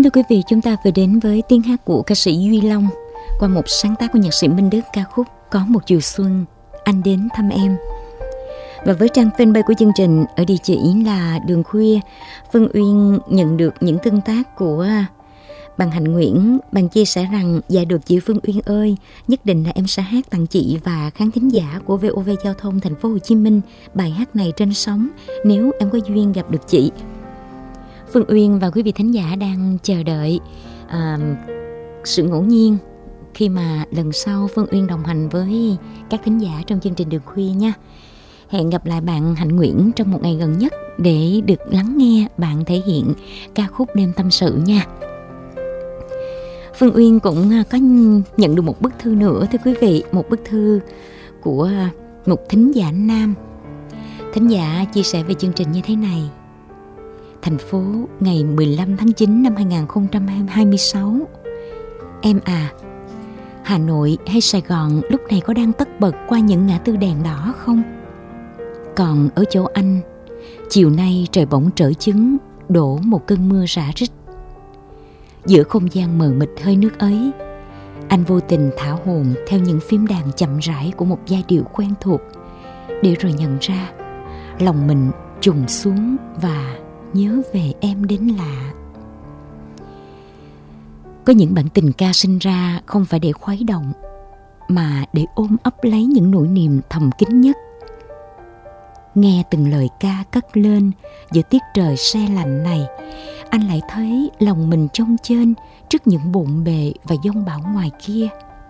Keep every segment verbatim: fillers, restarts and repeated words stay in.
Kính thưa quý vị, chúng ta vừa đến với tiếng hát của ca sĩ Duy Long qua một sáng tác của nhạc sĩ Minh Đức, ca khúc Có Một Chiều Xuân, Anh Đến Thăm Em. Và với trang fanpage của chương trình ở địa chỉ là Đường Khuya, Phương Uyên nhận được những tương tác của bạn Hạnh Nguyễn. Bạn chia sẻ rằng: dạ được chị Phương Uyên ơi, nhất định là em sẽ hát tặng chị và khán thính giả của vê o vê Giao thông Thành phố Hồ Chí Minh bài hát này trên sóng nếu em có duyên gặp được chị. Phương Uyên và quý vị thính giả đang chờ đợi à, sự ngẫu nhiên khi mà lần sau Phương Uyên đồng hành với các thính giả trong chương trình Đường Khuya nha. Hẹn gặp lại bạn Hạnh Nguyễn trong một ngày gần nhất để được lắng nghe bạn thể hiện ca khúc Đêm Tâm Sự nha. Phương Uyên cũng có nhận được một bức thư nữa thưa quý vị, một bức thư của một thính giả nam. Thính giả chia sẻ về chương trình như thế này: thành phố ngày mười lăm tháng chín năm hai không hai sáu. Em à, Hà Nội hay Sài Gòn lúc này có đang tất bật qua những ngã tư đèn đỏ không? Còn ở chỗ anh, chiều nay trời bỗng trở chứng, đổ một cơn mưa rả rích. Giữa không gian mờ mịt hơi nước ấy, anh vô tình thả hồn theo những phím đàn chậm rãi của một giai điệu quen thuộc, để rồi nhận ra lòng mình trùng xuống và nhớ về em đến lạ. Có những bản tình ca sinh ra không phải để khuấy động, mà để ôm ấp lấy những nỗi niềm thầm kín nhất. Nghe từng lời ca cất lên giữa tiết trời se lạnh này, anh lại thấy lòng mình chông chênh trước những bộn bề và giông bão ngoài kia.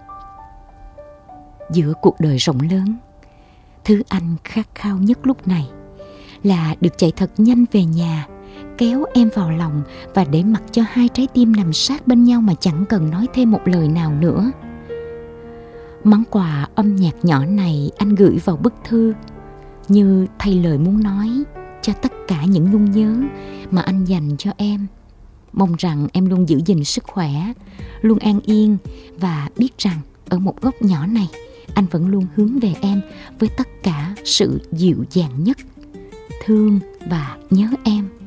Giữa cuộc đời rộng lớn, thứ anh khát khao nhất lúc này là được chạy thật nhanh về nhà, kéo em vào lòng và để mặc cho hai trái tim nằm sát bên nhau mà chẳng cần nói thêm một lời nào nữa. Món quà âm nhạc nhỏ này anh gửi vào bức thư như thay lời muốn nói cho tất cả những nhung nhớ mà anh dành cho em. Mong rằng em luôn giữ gìn sức khỏe, luôn an yên và biết rằng ở một góc nhỏ này anh vẫn luôn hướng về em với tất cả sự dịu dàng nhất. Thương và nhớ em.